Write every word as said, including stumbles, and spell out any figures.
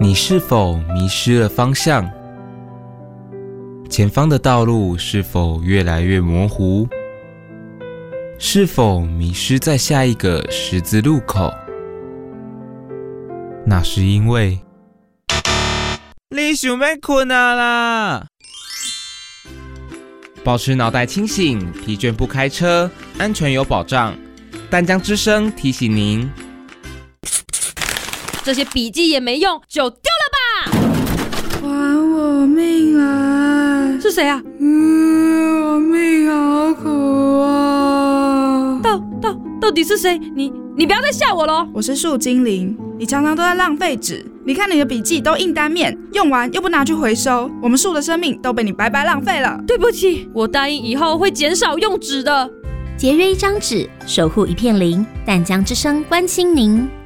你是否迷失了方向？前方的道路是否越来越模糊？是否迷失在下一个十字路口？那是因为你想要困啊啦！保持脑袋清醒，疲倦不开车，安全有保障。淡江之声提醒您： 这些笔记也没用，就丢了吧！ 还我命啊！ 是谁啊？ 嗯，我命好苦啊！ 到到到底是谁？你你不要再吓我了！ 我是树精灵，你常常都在浪费纸。你看你的笔记都印单面，用完又不拿去回收，我们树的生命都被你白白浪费了。 对不起，我答应以后会减少用纸的。 节约一张纸，守护一片林。淡江之声关心您。